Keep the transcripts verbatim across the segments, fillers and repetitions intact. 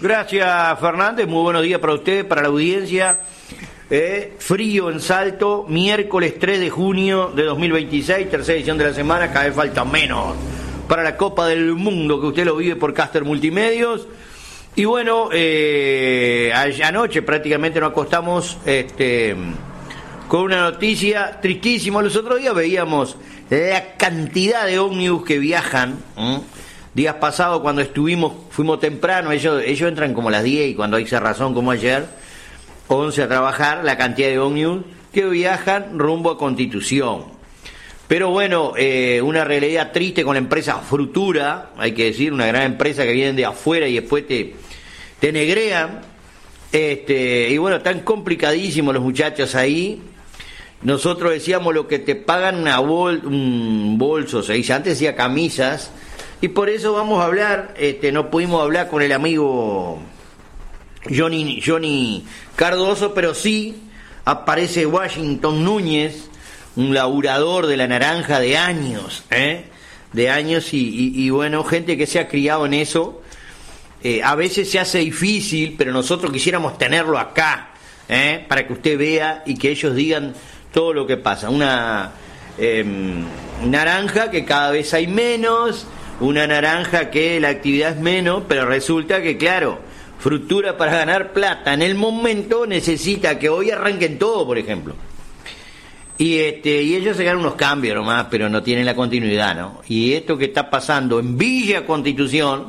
Gracias, Fernández. Muy buenos días para usted, para la audiencia. Eh, frío en Salto, miércoles tres de junio de dos mil veintiséis, tercera edición de la semana. Cada vez falta menos para la Copa del Mundo, que usted lo vive por Caster Multimedios. Y bueno, eh, anoche prácticamente nos acostamos este, con una noticia tristísima. Los otros días veíamos la cantidad de ómnibus que viajan. ¿eh? Días pasados, cuando estuvimos, fuimos temprano, ellos, ellos entran como a las diez, y cuando hay cerrazón como ayer, once a trabajar, la cantidad de ómnibus que viajan rumbo a Constitución. Pero bueno, eh, una realidad triste con la empresa Frutura, hay que decir, una gran empresa que viene de afuera y después te, te negrean. Este, y bueno, están complicadísimos los muchachos ahí. Nosotros decíamos lo que te pagan una bol, un bolso, se dice, antes decía camisas, y por eso vamos a hablar, este, no pudimos hablar con el amigo Johnny, Johnny Cardoso, pero sí aparece Washington Núñez, un laburador de la naranja de años, ¿eh? de años y, y, y bueno, gente que se ha criado en eso. Eh, a veces se hace difícil, pero nosotros quisiéramos tenerlo acá, ¿eh? para que usted vea y que ellos digan todo lo que pasa. Una eh, naranja que cada vez hay menos, una naranja que la actividad es menos, pero resulta que, claro, Frutura para ganar plata en el momento necesita que hoy arranquen todo, por ejemplo. Y este y ellos se ganan unos cambios nomás, pero no tienen la continuidad, ¿no? Y esto que está pasando en Villa Constitución,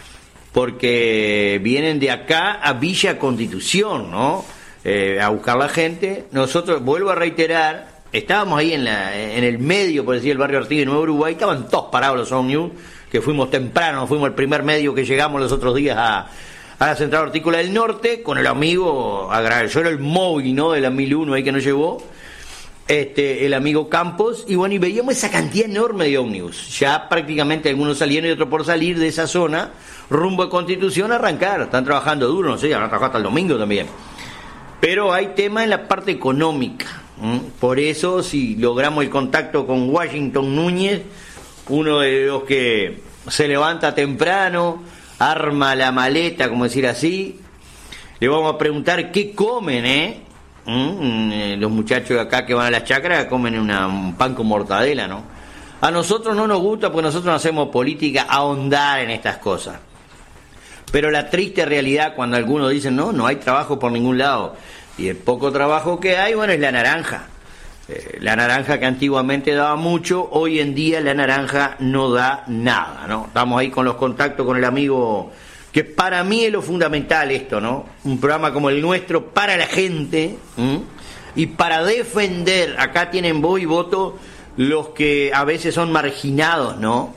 porque vienen de acá a Villa Constitución, ¿no? Eh, a buscar la gente. Nosotros, vuelvo a reiterar, estábamos ahí en la en el medio, por decir, el barrio Artigas de Nuevo Uruguay, estaban todos parados los ómnibus, que fuimos temprano, fuimos el primer medio que llegamos los otros días a, a la Central Hortícola del Norte, con el amigo, yo era el móvil, ¿no? De la mil uno ahí que nos llevó, este, el amigo Campos, y bueno, y veíamos esa cantidad enorme de ómnibus. Ya prácticamente algunos salieron y otros por salir de esa zona, rumbo a Constitución a arrancar. Están trabajando duro, no sé, van a trabajar hasta el domingo también. Pero hay tema en la parte económica. ¿eh? Por eso, si logramos el contacto con Washington Núñez, uno de los que se levanta temprano, arma la maleta, como decir así, le vamos a preguntar qué comen, ¿eh? ¿Mm? Los muchachos de acá que van a las chacras comen una, un pan con mortadela, ¿no? A nosotros no nos gusta porque nosotros no hacemos política ahondar en estas cosas. Pero la triste realidad cuando algunos dicen, no, no hay trabajo por ningún lado, y el poco trabajo que hay, bueno, es la naranja. Eh, la naranja que antiguamente daba mucho, hoy en día la naranja no da nada, ¿no? Estamos ahí con los contactos con el amigo, que para mí es lo fundamental esto, ¿no? Un programa como el nuestro para la gente, ¿m? y para defender, acá tienen voz y voto los que a veces son marginados, ¿no?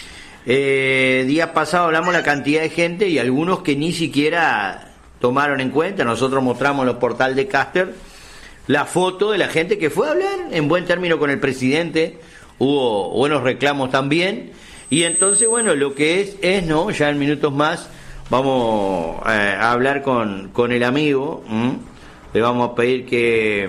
Eh, días pasados hablamos de la cantidad de gente y algunos que ni siquiera tomaron en cuenta. Nosotros mostramos en los portales de Caster la foto de la gente que fue a hablar en buen término con el presidente, hubo buenos reclamos también, y entonces, bueno, lo que es, es, ¿no? Ya en minutos más vamos eh, a hablar con, con el amigo, ¿m? le vamos a pedir que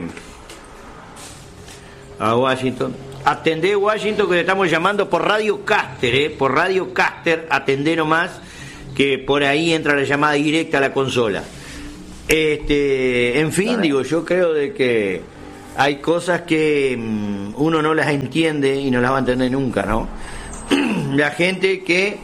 a Washington, atendé Washington, que le estamos llamando por Radio Caster, ¿eh? por Radio Caster, atendé nomás, que por ahí entra la llamada directa a la consola. Este, en fin, digo, yo creo de que hay cosas que um, uno no las entiende y no las va a entender nunca, ¿no? La gente que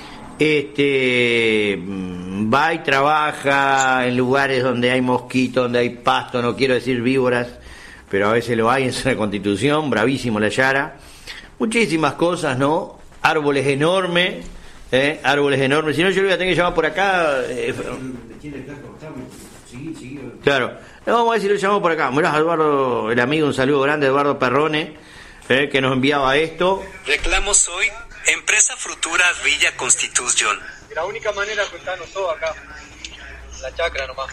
este va y trabaja en lugares donde hay mosquitos, donde hay pasto, no quiero decir víboras, pero a veces lo hay en zona de Constitución, bravísimo la Yara, muchísimas cosas, ¿no? Árboles enormes, ¿eh? árboles enormes, si no yo lo voy a tener que llamar por acá. Eh, Claro, no, vamos a ver si lo llamamos por acá. Mirá, Eduardo, el amigo, un saludo grande, Eduardo Perrone, eh, que nos enviaba esto. Reclamos hoy, empresa Frutura Villa Constitución. La única manera de juntarnos todos acá, la chacra nomás.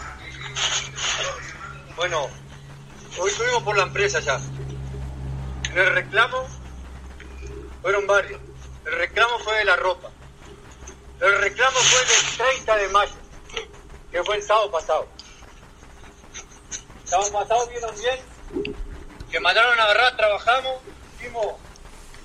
Bueno, hoy estuvimos por la empresa ya. El reclamo fueron varios. El reclamo fue de la ropa. El reclamo fue del treinta de mayo, que fue el sábado pasado. El sábado pasado vieron bien, que mandaron a agarrar, trabajamos, hicimos,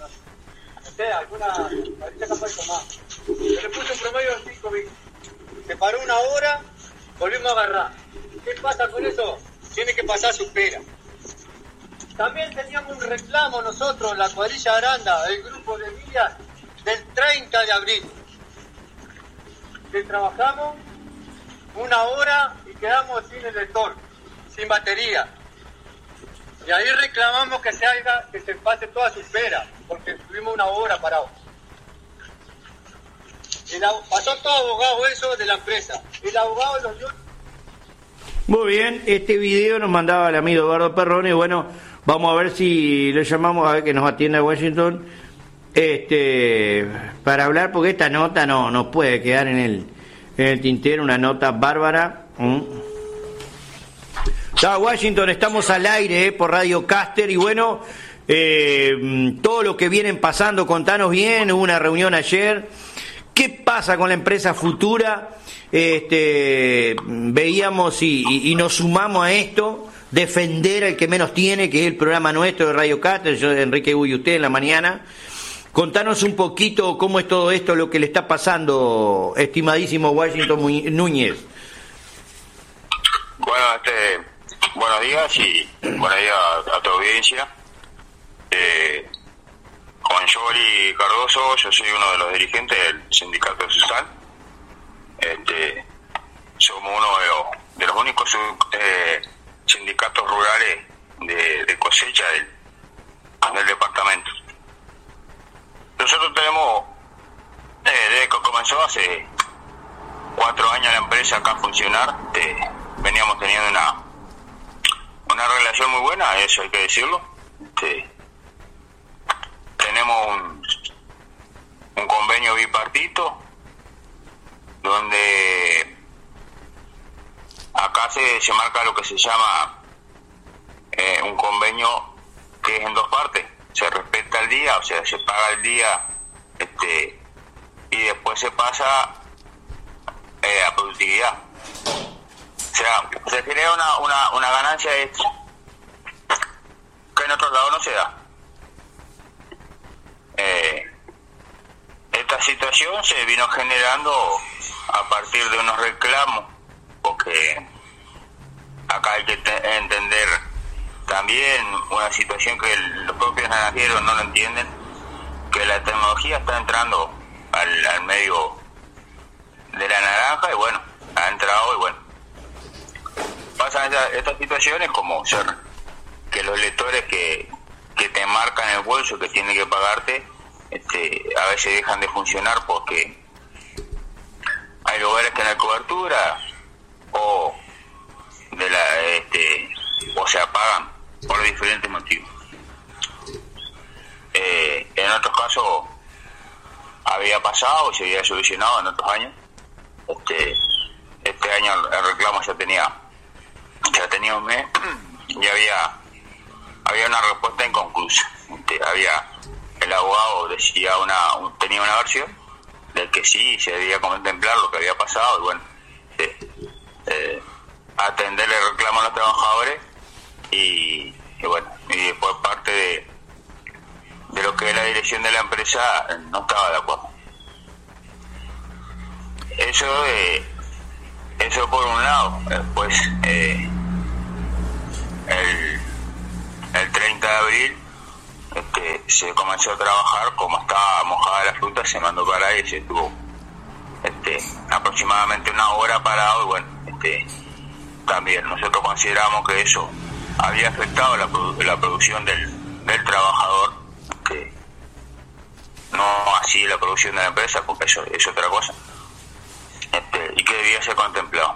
no sé, alguna, ahorita capaz con más. Se le puso un promedio de cinco mil. Se paró una hora, volvimos a agarrar. ¿Qué pasa con eso? Tiene que pasar su pera. También teníamos un reclamo nosotros, la cuadrilla Aranda, el grupo de millas, del treinta de abril. Que trabajamos una hora y quedamos sin el lector, sin batería. Y ahí reclamamos que se haga, que se pase toda su pera, porque estuvimos una hora parados. El, pasó todo abogado eso de la empresa. El abogado los dio. Muy bien, este video nos mandaba el amigo Eduardo Perrone. Bueno, vamos a ver si lo llamamos a ver que nos atienda a Washington, este, para hablar, porque esta nota no, no puede quedar en el, en el tintero, una nota bárbara. ¿Mm? Ya, Washington, estamos al aire eh, por Radio Caster y bueno, eh, todo lo que vienen pasando, contanos bien, hubo una reunión ayer. ¿Qué pasa con la empresa Futura? Este, veíamos y, y, y nos sumamos a esto, defender al que menos tiene, que es el programa nuestro de Radio Caster, yo Enrique Uy, usted en la mañana. Contanos un poquito cómo es todo esto, lo que le está pasando, estimadísimo Washington Núñez. Bueno, este, buenos días y buenos días a, a tu audiencia. Eh, Juan Yori Cardoso, yo soy uno de los dirigentes del sindicato de Susal. Este, somos uno de los, de los únicos eh, sindicatos rurales de, de cosecha del, del departamento. Nosotros tenemos, eh, desde que comenzó hace cuatro años la empresa acá a funcionar, eh, veníamos teniendo una una relación muy buena, eso hay que decirlo. Este, tenemos un, un convenio bipartito donde acá se, se marca lo que se llama eh, un convenio que es en dos partes. Se respeta el día, o sea, se paga el día, este, y después se pasa eh, a productividad. O sea, se genera una, una, una ganancia extra que en otros lados no se da. Eh, esta situación se vino generando a partir de unos reclamos, porque acá hay que te- entender también una situación que el, los propios naranjeros no lo entienden, que la tecnología está entrando al, al medio de la naranja y bueno, ha entrado y bueno, pasan esta, estas situaciones como ser que los lectores que, que te marcan el bolso que tienen que pagarte, este, a veces dejan de funcionar porque hay lugares que no hay cobertura o de la este o se apagan por diferentes motivos. Eh, en otros casos había pasado y se había solucionado en otros años. Este, este año el reclamo ya tenía ya tenía un mes y había había una respuesta inconclusa. Este, había el abogado decía una un, tenía una versión del que sí se debía contemplar lo que había pasado y bueno, eh, eh, atenderle el reclamo a los trabajadores y, y bueno, y después parte de de lo que es la dirección de la empresa no estaba de acuerdo. Eso eh, eso por un lado. Después eh, el el treinta de abril este, se comenzó a trabajar, como estaba mojada la fruta se mandó para ahí y se estuvo este, aproximadamente una hora parado y bueno, este, también nosotros consideramos que eso había afectado la, produ- la producción del, del trabajador, que no así la producción de la empresa, porque eso es otra cosa, este, y que debía ser contemplado.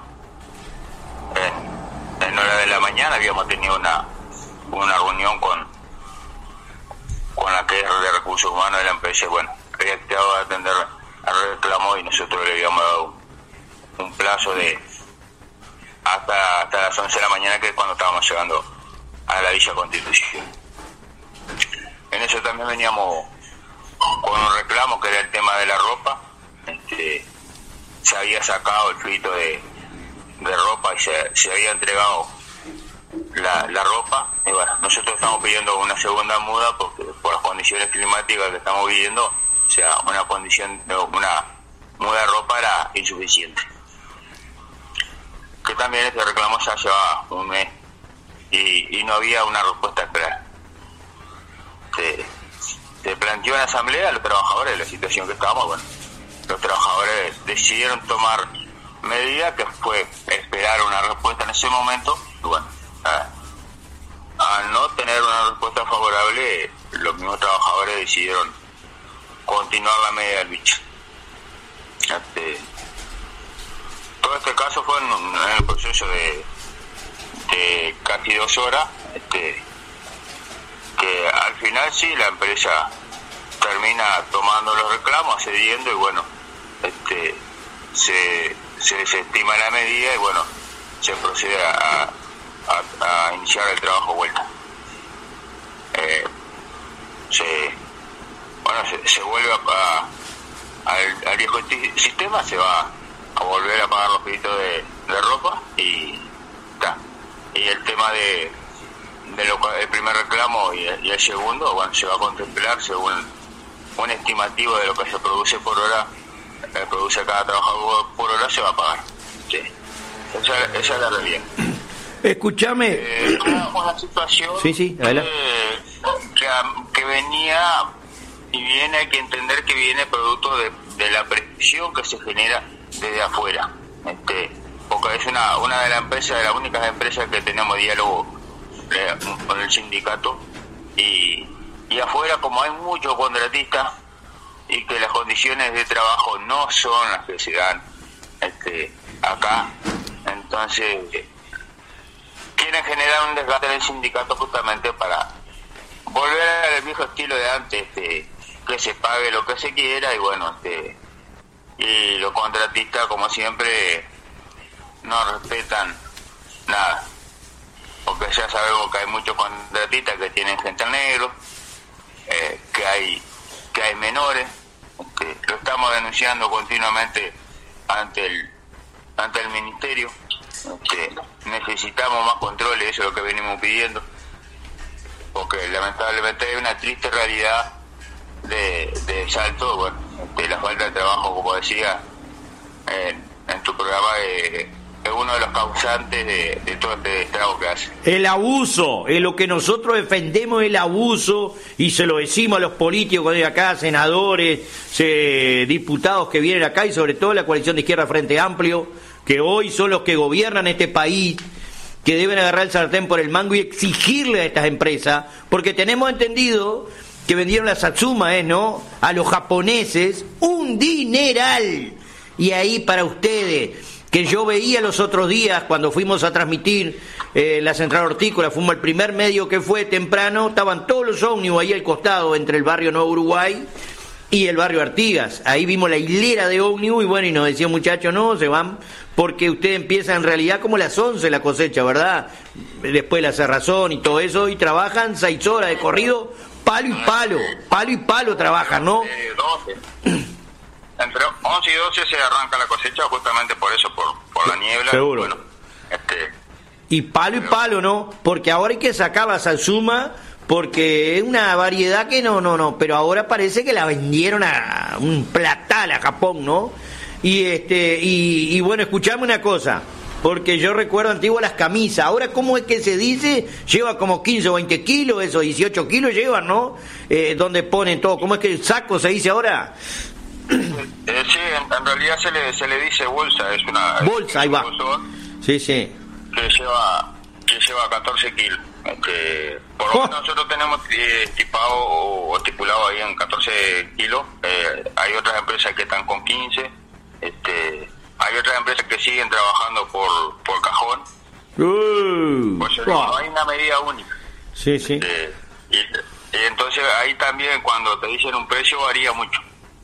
En, en hora de la mañana habíamos tenido una una reunión con con la que es de recursos humanos de la empresa y bueno, había quedado de atender al reclamo y nosotros le habíamos dado un, un plazo de hasta hasta las once de la mañana, que es cuando estábamos llegando a la Villa Constitución. En eso también veníamos con un reclamo que era el tema de la ropa. Este, se había sacado el frito de, de ropa y se, se había entregado la, la ropa y bueno, nosotros estamos pidiendo una segunda muda porque por las condiciones climáticas que estamos viviendo, o sea, una condición una muda de ropa era insuficiente. porque también ese reclamo ya llevaba un mes y, y no había una respuesta clara. Se, se planteó en la asamblea a los trabajadores de la situación que estábamos. Bueno, los trabajadores decidieron tomar medidas, que fue esperar una respuesta en ese momento. Y bueno, a, al no tener una respuesta favorable, los mismos trabajadores decidieron continuar la medida del bicho. Este, todo este caso fue en, en el proceso de, de casi dos horas, este, que al final sí la empresa termina tomando los reclamos, cediendo, y bueno, este, se, se desestima la medida y bueno, se procede a, a, a iniciar el trabajo vuelta. Eh, se, bueno, se, se vuelve a, a Al, al viejo sistema, se va a volver a pagar los pedidos de, de ropa y ta. Y el tema de, de lo, el primer reclamo y el, y el segundo, bueno, se va a contemplar según un estimativo de lo que se produce por hora, eh, produce cada trabajador por hora, se va a pagar. Sí. Esa, esa es la realidad. Escúchame. Eh, una, una situación sí, sí, adelante. Que, que, que venía, y viene, hay que entender que viene producto de, de la presión que se genera desde afuera. Este, porque es una, una de las empresas, de las únicas empresas que tenemos diálogo eh, con el sindicato, y, y afuera, como hay muchos contratistas y que las condiciones de trabajo no son las que se dan este, acá, entonces quieren generar un desgaste en el sindicato justamente para volver al viejo estilo de antes, este, que se pague lo que se quiera, y bueno, este, y los contratistas, como siempre, no respetan nada, porque ya sabemos que hay muchos contratistas que tienen gente al negro, eh, que hay que hay menores, este, lo estamos denunciando continuamente ante el ante el ministerio. Este, necesitamos más controles, eso es lo que venimos pidiendo, porque lamentablemente hay una triste realidad de, de Salto. Bueno, de la falta de trabajo, como decía en, en tu programa, eh, es uno de los causantes de, de todo este estrago que hace. El abuso, es lo que nosotros defendemos, el abuso, y se lo decimos a los políticos de acá, senadores, se, diputados que vienen acá, y sobre todo la coalición de izquierda Frente Amplio, que hoy son los que gobiernan este país, que deben agarrar el sartén por el mango y exigirle a estas empresas, porque tenemos entendido que vendieron la Satsuma, ¿eh, no?, a los japoneses, un dineral. Y ahí para ustedes, que yo veía los otros días cuando fuimos a transmitir eh, la Central Hortícola, fuimos el primer medio que fue temprano, estaban todos los ómnibus ahí al costado, entre el barrio Nuevo Uruguay y el barrio Artigas. Ahí vimos la hilera de ómnibus, y bueno, y nos decían, muchachos, no, se van, porque usted empieza en realidad como las once la cosecha, ¿verdad? Después la cerrazón y todo eso, y trabajan seis horas de corrido, palo y palo, palo y palo trabajan, ¿no? doce. Entre once y doce se arranca la cosecha, justamente por eso, por, por la niebla. Seguro. Bueno, este, y palo y palo, ¿no? Porque ahora hay que sacar la Satsuma, porque es una variedad que no, no, no, pero ahora parece que la vendieron a un platal a Japón, ¿no? Y este, y, y bueno, escuchame una cosa, porque yo recuerdo antiguo las camisas, ahora cómo es que se dice, lleva como quince o veinte kilos, eso, dieciocho kilos llevan, ¿no? Eh, donde ponen todo, ¿cómo es que el saco se dice ahora? Eh, sí, en, en realidad se le se le dice bolsa, es una bolsa, ahí va. Sí, sí. Que lleva que lleva catorce kilos. Este, por lo menos oh. nosotros tenemos eh, estipado o estipulado ahí en catorce kilos. Eh, hay otras empresas que están con quince. Este, hay otras empresas que siguen trabajando por por cajón. Uh, pues oh. no hay una medida única. Sí, sí. Este, y, y entonces ahí también cuando te dicen un precio varía mucho.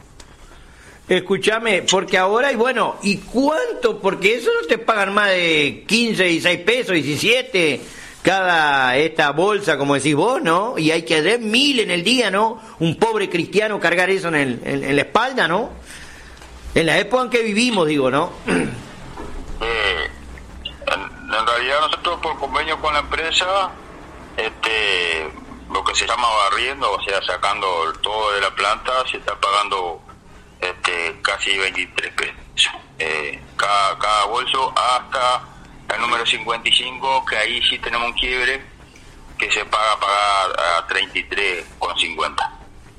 Escúchame, porque ahora, y bueno, ¿y cuánto? Porque eso no te pagan más de quince, dieciséis pesos, diecisiete, cada esta bolsa, como decís vos, ¿no? Y hay que dar mil en el día, ¿no? Un pobre cristiano cargar eso en, el, en, en la espalda, ¿no? En la época en que vivimos, digo, ¿no? Eh, en, en realidad nosotros por convenio con la empresa, este, lo que se llama barriendo, o sea, sacando todo de la planta, se está pagando este casi veintitrés pesos eh, cada, cada bolso, hasta el número cincuenta y cinco, que ahí sí tenemos un quiebre que se paga pagar a treinta y tres con cincuenta.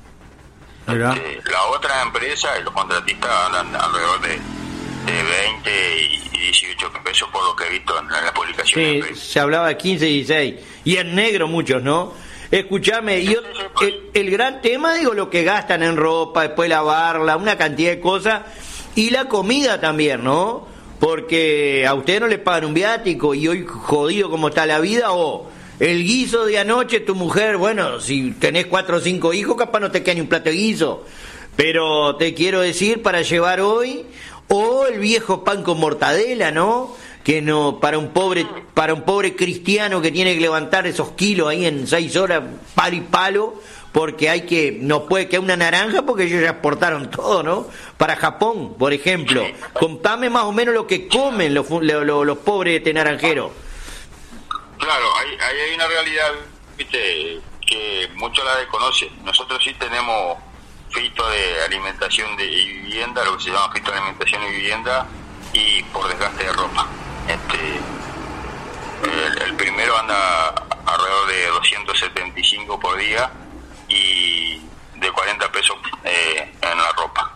Este, la otra empresa y los contratistas andan alrededor de, de veinte y dieciocho pesos por lo que he visto en, en la publicación. Sí, se hablaba de quince y dieciséis. Y en negro muchos, ¿no? Escuchame, yo, el, el gran tema, digo, lo que gastan en ropa, después lavarla, una cantidad de cosas, y la comida también, ¿no? Porque a ustedes no les pagan un viático y hoy jodido como está la vida, o el guiso de anoche, tu mujer, bueno, si tenés cuatro o cinco hijos, capaz no te queda ni un plato de guiso, pero te quiero decir, para llevar hoy, o el viejo pan con mortadela, ¿no? Que no, para un pobre, para un pobre cristiano que tiene que levantar esos kilos ahí en seis horas, palo y palo, porque hay que, no puede quedar una naranja porque ellos ya exportaron todo, ¿no? Para Japón, por ejemplo. Contame más o menos lo que comen los, los, los, los pobres de naranjeros. Claro, ahí, ahí hay una realidad, viste, que muchos la desconocen. Nosotros sí tenemos fito de alimentación de, y vivienda, lo que se llama fito de alimentación y vivienda, y por desgaste de ropa. Este, el, el primero anda alrededor de doscientos setenta y cinco por día y de cuarenta pesos eh, en la ropa.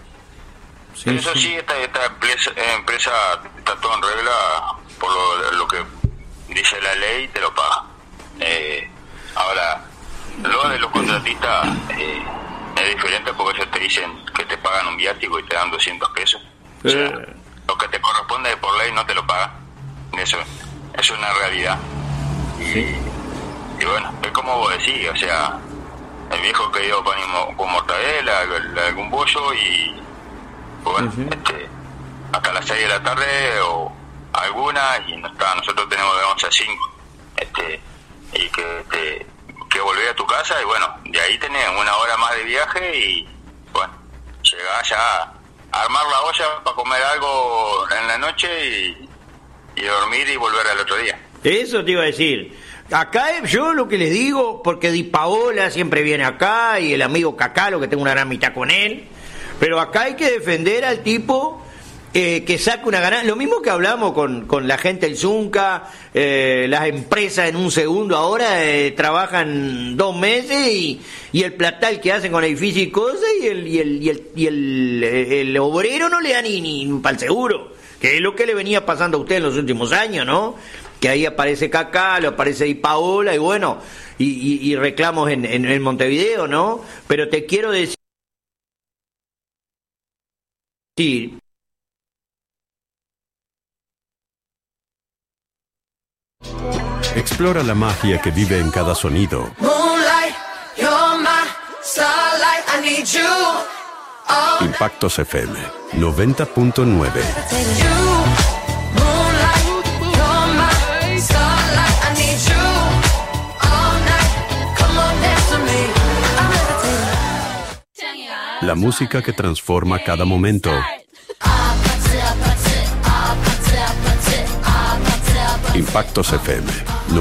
Sí, Eso sí, sí esta, esta empresa, empresa está todo en regla por lo, lo que dice la ley, te lo paga. Eh, ahora, lo de los contratistas eh, es diferente porque ellos te dicen que te pagan un viático y te dan doscientos pesos. O sea, eh. lo que te corresponde por ley no te lo paga. Eso, eso es una realidad. Y, y bueno, es como vos decís, o sea, el viejo que dio pan con mortadela, algún bollo y bueno, uh-huh. este, hasta las seis de la tarde o algunas, y no está, nosotros tenemos de once a cinco, este, y que te, que volver a tu casa y bueno, de ahí tenés una hora más de viaje y bueno, llegás ya a armar la olla para comer algo en la noche y, y dormir y volver al otro día. Eso te iba a decir. Acá yo lo que les digo, porque Di Paola siempre viene acá y el amigo Cacalo, que tengo una gran amistad con él, pero acá hay que defender al tipo eh, que saca una ganancia. Lo mismo que hablamos con, con la gente del Zunca, eh, las empresas en un segundo ahora eh, trabajan dos meses y, y el platal que hacen con edificio y cosas y el, y el, y el, y el, el, el obrero no le da ni, ni para el seguro, que es lo que le venía pasando a usted en los últimos años, ¿no? Que ahí aparece Cacalo, aparece Di Paola y bueno, y, y, y reclamos en, en, en Montevideo, ¿no? Pero te quiero decir... Sí. Explora la magia que vive en cada sonido. Moonlight, you're my starlight, I need you. Oh. Impactos F M noventa punto nueve. La música que transforma cada momento. Impactos F M.